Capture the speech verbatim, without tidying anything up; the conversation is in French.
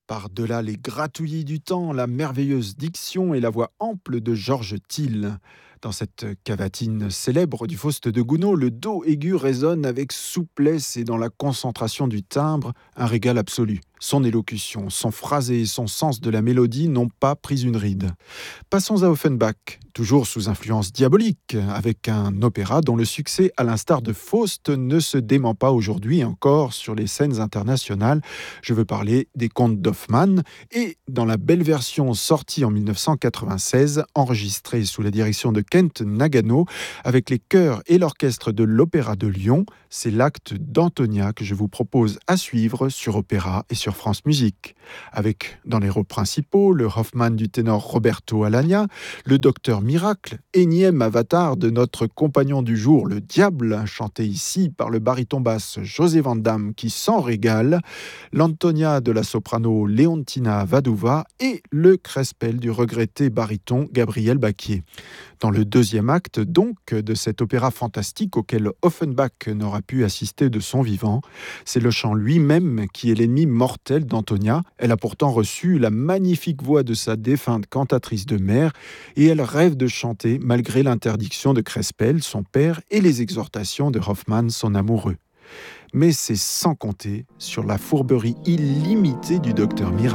Par-delà les gratouillis du temps, la merveilleuse diction et la voix ample de Georges Thiel. Dans cette cavatine célèbre du Faust de Gounod, le do aigu résonne avec souplesse et dans la concentration du timbre, un régal absolu. Son élocution, son phrasé et son sens de la mélodie n'ont pas pris une ride. Passons à Offenbach, toujours sous influence diabolique, avec un opéra dont le succès, à l'instar de Faust, ne se dément pas aujourd'hui encore sur les scènes internationales. Je veux parler des Contes d'Hoffmann et dans la belle version sortie en dix-neuf cent quatre-vingt-seize, enregistrée sous la direction de Kent Nagano, avec les chœurs et l'orchestre de l'Opéra de Lyon, c'est l'acte d'Antonia que je vous propose à suivre sur Opéra et sur France Musique. Avec dans les rôles principaux le Hoffmann du ténor Roberto Alagna, le Docteur Miracle, énième avatar de notre compagnon du jour, le Diable, chanté ici par le baryton basse José Van Damme qui s'en régale, l'Antonia de la soprano Leontina Vadova et le Crespel du regretté baryton Gabriel Baquier. Dans le deuxième acte, donc, de cet opéra fantastique auquel Offenbach n'aura pu assister de son vivant, c'est le chant lui-même qui est l'ennemi mortel d'Antonia. Elle a pourtant reçu la magnifique voix de sa défunte cantatrice de mer et elle rêve de chanter malgré l'interdiction de Crespel, son père, et les exhortations de Hoffmann, son amoureux. Mais c'est sans compter sur la fourberie illimitée du Docteur Miracle.